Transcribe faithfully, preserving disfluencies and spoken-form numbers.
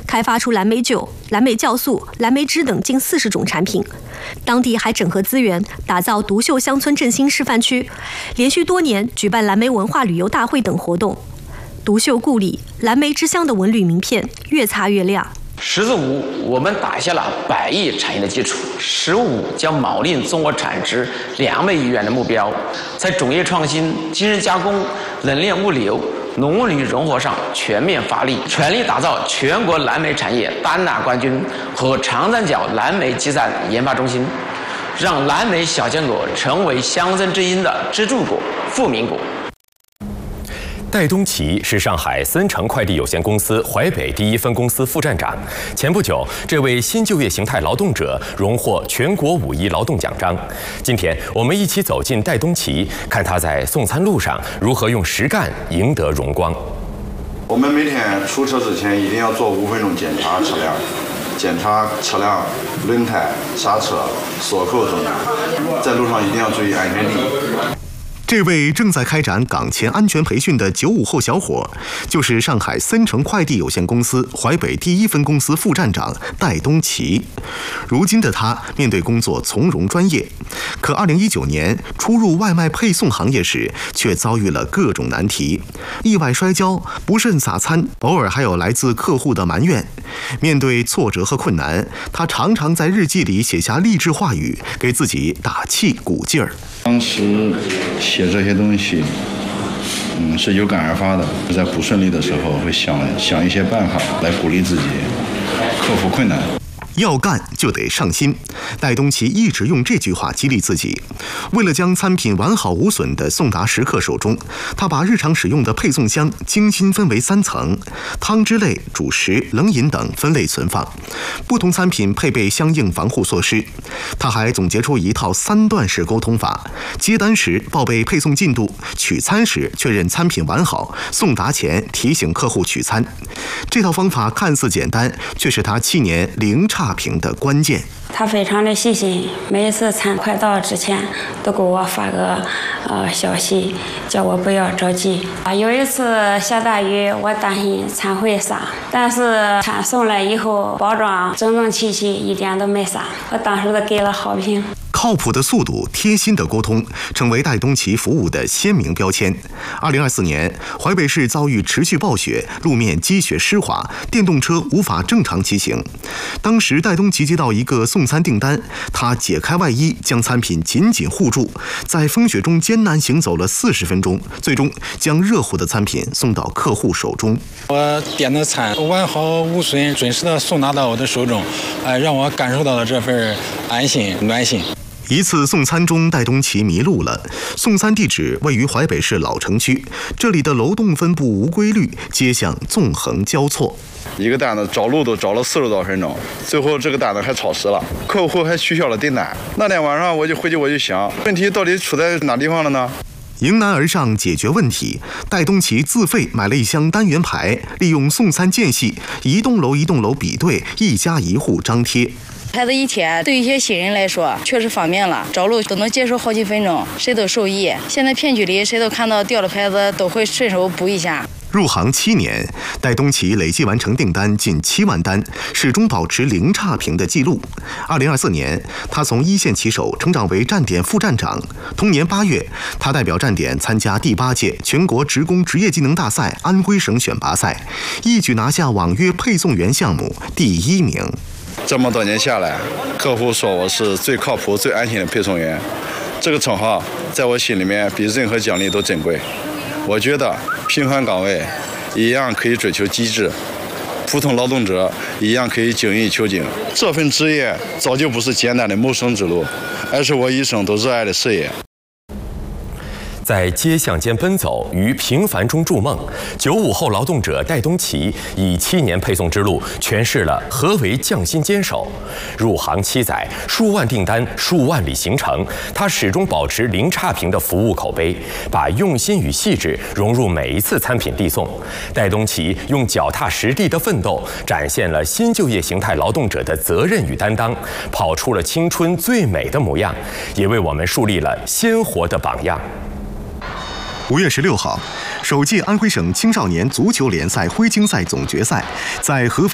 开发出蓝莓酒、蓝莓酵素、蓝莓汁等近四十种产品。当地还整合资源，打造独秀乡村振兴示范区，连续多年举办蓝莓文化旅游大会等活动。独秀故里蓝莓之乡的文旅名片越擦越亮。 十字五，我们打下了百亿产业的基础；十五，将锚定中国产值两百亿元的目标，在种业创新、精神加工、冷链物流、农旅融合上全面发力，全力打造全国蓝莓产业单拿冠军和长三角蓝莓集散研发中心，让蓝莓小坚果成为乡村之音的支柱果、富民果。 戴东奇是上海森诚快递有限公司淮北第一分公司副站长。前不久，这位新就业形态劳动者荣获全国五一劳动奖章。今天，我们一起走进戴东奇，看他在送餐路上如何用实干赢得荣光。 我们每天出车之前一定要做五分钟检查车辆，检查车辆轮胎、刹车、锁扣等等，在路上一定要注意安全第一。 这位正在开展岗前安全培训的九五后小伙，就是上海森诚快递有限公司淮北第一分公司副站长戴东奇。如今的他面对工作从容专业，可二零一九年初入外卖配送行业时，却遭遇了各种难题：意外摔跤、不慎洒餐，偶尔还有来自客户的埋怨。面对挫折和困难，他常常在日记里写下励志话语，给自己打气鼓劲儿。 当时写这些东西，嗯，是有感而发的。在不顺利的时候，会想想一些办法来鼓励自己，克服困难。 要干就得上心，戴东奇一直用这句话激励自己。为了将餐品完好无损地送达食客手中，他把日常使用的配送箱精心分为三层，汤汁类、主食、冷饮等分类存放，不同餐品配备相应防护措施。他还总结出一套三段式沟通法：接单时报备配送进度，取餐时确认餐品完好，送达前提醒客户取餐。这套方法看似简单，却是他七年零差评的关键。 他非常的细心，每一次餐快到之前都给我发个呃消息，叫我不要着急。啊，有一次下大雨，我担心餐会洒，但是餐送来以后，包装整整齐齐，一点都没洒，我当时都给了好评。 靠谱的速度、贴心的沟通，成为戴东奇服务的鲜明标签。二零二四年，淮北市遭遇持续暴雪，路面积雪湿滑，电动车无法正常骑行。当时，戴东奇接到一个送餐订单，他解开外衣，将餐品紧紧护住，在风雪中艰难行走了四十分钟，最终将热乎的餐品送到客户手中。 我点的餐完好无损，准时的送达到我的手中，哎，让我感受到了这份安心暖心。 一次送餐中，戴东奇迷路了。送餐地址位于淮北市老城区，这里的楼栋分布无规律，街巷纵横交错。 一个单子找路都找了四十多分钟，最后这个单子还超时了，客户还取消了订单。那天晚上我就回去我就想，问题到底出在哪地方了呢？ 迎难而上解决问题，戴东奇自费买了一箱单元牌，利用送餐间隙，一栋楼一栋楼比对，一家一户张贴。 牌子一贴，对一些新人来说确实方便了，找路都能节省好几分钟，谁都受益。现在片区里谁都看到掉了牌子，都会顺手补一下。 入行七年，戴东奇累计完成订单近七万单，始终保持零差评的记录。二零二四年，他从一线骑手成长为站点副站长。同年八月，他代表站点参加第八届全国职工职业技能大赛安徽省选拔赛，一举拿下网约配送员项目第一名。 这么多年下来，客户说我是最靠谱、最安心的配送员，这个称号在我心里面比任何奖励都珍贵。我觉得平凡岗位一样可以追求极致，普通劳动者一样可以精益求精。这份职业早就不是简单的谋生之路，而是我一生都热爱的事业。 在街巷间奔走，于平凡中筑梦。九五后劳动者戴东奇以七年配送之路诠释了何为匠心坚守。入行七载，数万订单，数万里行程，他始终保持零差评的服务口碑，把用心与细致融入每一次餐品递送。戴东奇用脚踏实地的奋斗，展现了新就业形态劳动者的责任与担当，跑出了青春最美的模样，也为我们树立了鲜活的榜样。 五月十六号，首届安徽省青少年足球联赛徽青赛总决赛在合肥